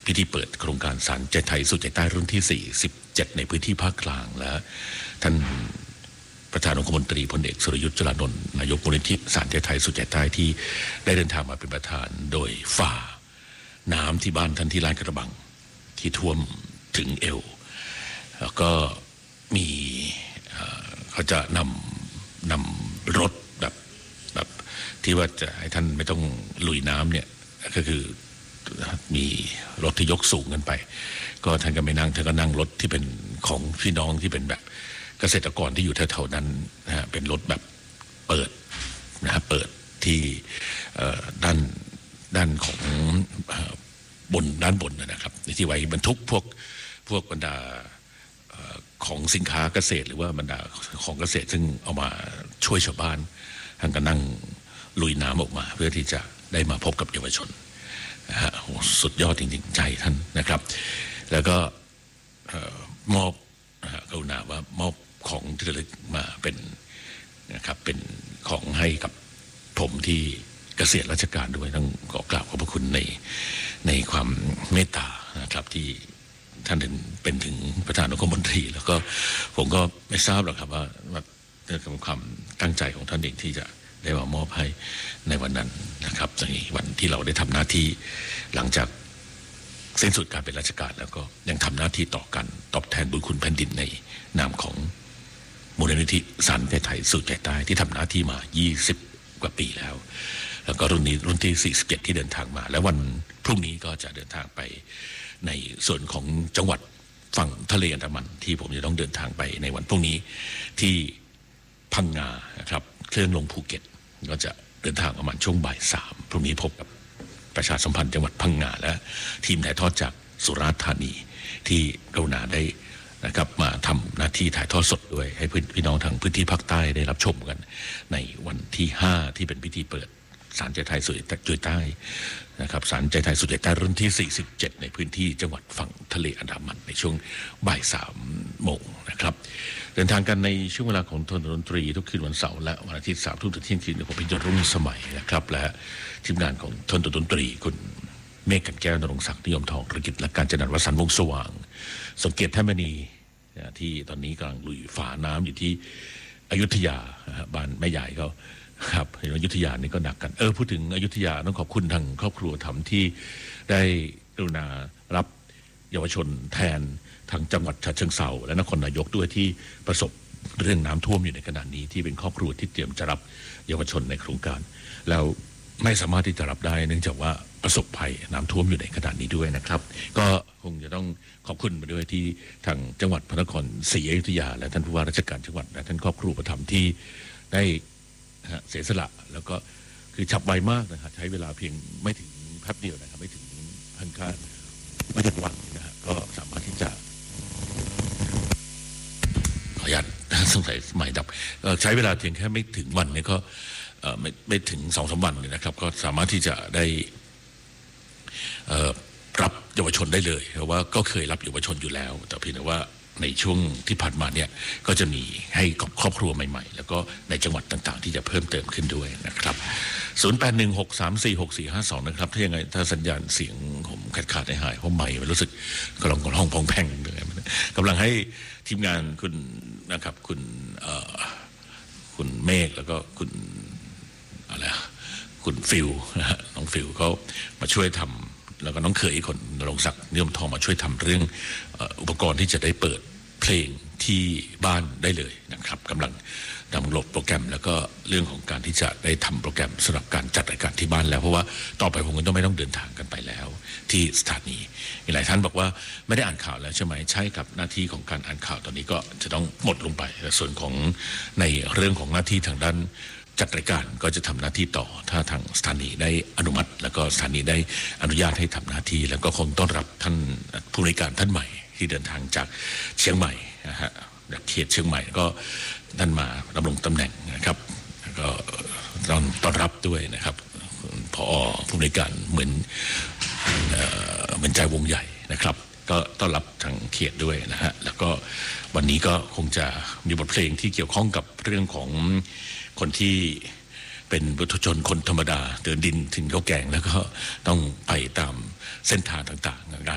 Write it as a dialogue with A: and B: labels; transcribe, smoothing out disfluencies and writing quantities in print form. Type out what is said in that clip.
A: พิธีเปิดโครงการศาลใจไทยสู่ใจใต้รุ่นที่47ในพื้นที่ภาคกลางและท่านประธานองคมนตรีพลเอกสุรยุทธ์จรานนท์นายกมูลนิธิศาลใจไทยสู่ใจใต้ที่ได้เดินทางมาเป็นประธานโดยฝ่าน้ำที่บ้านท่านที่ลาดกระบังที่ท่วมถึงเอวแล้วก็มีเขาจะนำรถแบบที่ว่าจะให้ท่านไม่ต้องลุยน้ำเนี่ยก็คือมีรถที่ยกสูงกันไปก็ท่านก็ไม่นั่งท่านก็นั่งรถที่เป็นของพี่น้องที่เป็นแบบเกษตรกรที่อยู่แถวๆนั้นนะฮะเป็นรถแบบเปิดนะฮะเปิดที่ด้านของบนด้านบนนะครับที่ไว้บรรทุกพวกบรรดาของสินค้าเกษตรหรือว่าบรรดาของเกษตรซึ่งเอามาช่วยชาวบ้านท่านก็นั่งลุยน้ำออกมาเพื่อที่จะได้มาพบกับเยาวชนนะฮะสุดยอดจริงๆใจท่านนะครับแล้วก็มอบกรุณาว่ามอบของที่ระลึกมาเป็นนะครับเป็นของให้กับผมที่เกษียณราชการด้วยต้องขอกราบขอบพระคุณในความเมตตานะครับที่ท่านเป็นถึงประธานองคมนตรีแล้วก็ผมก็ไม่ทราบหรอกครับว่าเป็นความตั้งใจของท่านเองที่จะได้มามอบให้ในวันนั้นนะครับในวันที่เราได้ทำหน้าที่หลังจากสิ้นสุดการเป็นราชการแล้วก็ยังทำหน้าที่ต่อกันตอบแทนบุญคุณแผ่นดินในนามของมูลนิธิศาลใจไทยสู่ใจใต้ที่ทำหน้าที่มา20กว่าปีแล้วแล้วก็รุ่นนี้รุ่นที่47ที่เดินทางมาและวันพรุ่งนี้ก็จะเดินทางไปในส่วนของจังหวัดฝั่งทะเลอันดามันที่ผมจะต้องเดินทางไปในวันพรุ่งนี้ที่พังงานะครับเคลื่อนลงภูเก็ตก็จะเดินทางประมาณช่วงบ่าย3พรุ่งนี้พบกับประชาสัมพันธ์จังหวัดพังงาและทีมถ่ายทอดจากสุราษฎร์ธานีที่กรุณาได้นะครับมาทำหน้าที่ถ่ายทอดสดด้วยให้พี่น้องทางพื้นที่ภาคใต้ได้รับชมกันในวันที่5ที่เป็นพิธีเปิดศาลใจไทยสู่ใจใต้นะครับศาลใจไทยสู่ใจใต้รุ่นที่47ในพื้นที่จังหวัดฝั่งทะเลอันดามันในช่วงบ่าย3 โมงนะครับเดินทางกันในช่วงเวลาของทนดนตรีทุกคืนวันเสาร์และวันอาทิตย์3 ทุ่มถึงเที่ยงคืนผมเป็นยศรุ่งสมัยนะครับและทีมงานของทนดนตรีคุณเมฆกันแก้วนรงศักดิ์นิยมทองธุรกิจและการจัดงานวสันต์วงสว่างสมเกียรติแท่มณีที่ตอนนี้กำลังลุยฝาน้ำอยู่ที่อยุธยาบ้านแม่ใหญ่เขาครับเห็นว่าอยุธยานี่ก็หนักกันพูดถึงอยุธยาต้องขอบคุณทางครอบครัวทำที่ได้กรุณารับเยาวชนแทนทางจังหวัดฉะเชิงเทราและนครนายกด้วยที่ประสบเรื่องน้ำท่วมอยู่ในขณะนี้ที่เป็นครอบครัวที่เตรียมจะรับเยาวชนในโครงการแล้วไม่สามารถที่จะรับได้เนื่องจากว่าประสบภัยน้ำท่วมอยู่ในขณะนี้ด้วยนะครับก็คงจะต้องขอบคุณมาด้วยที่ทางจังหวัดพระนครศรีอยุธยาและท่านผู้ว่าราชการจังหวัดและท่านครอบครัวประถมที่ได้เสียสละแล้วก็คือฉับไวมากนะครับใช้เวลาเพียงไม่ถึงแป๊บเดียวนะครับไม่ถึงพันค่าไม่ถึงวันนะฮะก็สามารถที่จะขออนุญาตสงสัยใหม่ดับใช้เวลาเพียงแค่ไม่ถึงวันเนี่ยก็ไม่ถึง2-3 วันเลยนะครับก็สามารถที่จะได้รับเยาวชนได้เลยเพราะว่าก็เคยรับเยาวชนอยู่แล้วแต่เพียงแต่ว่าในช่วงที่ผ่านมาเนี่ยก็จะมีให้กับครอบครัวใหม่ๆแล้วก็ในจังหวัดต่างๆที่จะเพิ่มเติมขึ้นด้วยนะครับ0816346452นะครับถ้ายังไงถ้าสัญญาณเสียงผมขาดหายเพราะใหม่มันรู้สึกกำลังห้องพองแพ่งเลยกำลังให้ทีมงานคุณนะครับคุณเมฆแล้วก็คุณอะไรคุณฟิลนะฮะน้องฟิลเขามาช่วยทำแล้วก็น้องเขยคนณรงค์ศักดิ์นิยมทองมาช่วยทำเรื่องอุปกรณ์ที่จะได้เปิดเพลงที่บ้านได้เลยนะครับกำลังดาวน์โหลดโปรแกรมแล้วก็เรื่องของการที่จะได้ทำโปรแกรมสำหรับการจัดรายการที่บ้านแล้วเพราะว่าต่อไปผมก็ต้องไม่ต้องเดินทางกันไปแล้วที่สถานีมีหลายท่านบอกว่าไม่ได้อ่านข่าวแล้วใช่ไหมใช่กับหน้าที่ของการอ่านข่าวตอนนี้ก็จะต้องหมดลงไปส่วนของในเรื่องของหน้าที่ทางด้านจัดรายการก็จะทำหน้าที่ต่อถ้าทางสถานีได้อนุมัติแล้วก็สถานีได้อนุญาตให้ทำหน้าที่แล้วก็คงต้อนรับท่านผู้บริการท่านใหม่ที่เดินทางจากเชียงใหม่นะฮะจากเขตเชียงใหม่ก็ท่านมาดำรงตำแหน่งนะครับก็ต้อนรับด้วยนะครับผอผู้บริการเหมือนใจวงใหญ่นะครับก็ต้อนรับทางเขตด้วยนะฮะแล้วก็วันนี้ก็คงจะมีบทเพลงที่เกี่ยวข้องกับเรื่องของคนที่เป็นบุตรชนคนธรรมดาเดินดินถึงข้าวแกงแล้วก็ต้องไปตามเส้นทางต่างๆ